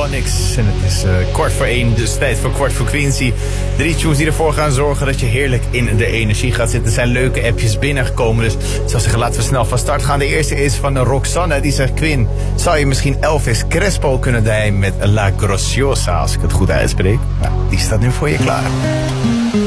Onyx. En het is 1:15, dus tijd voor Kwart voor Quincy. 3 tunes die ervoor gaan zorgen dat je heerlijk in de energie gaat zitten. Er zijn leuke appjes binnengekomen, dus ik zou zeggen, laten we snel van start gaan. De eerste is van Roxanne, die zegt: Quinn, zou je misschien Elvis Crespo kunnen draaien met La Graciosa, als ik het goed uitspreek? Nou, die staat nu voor je klaar.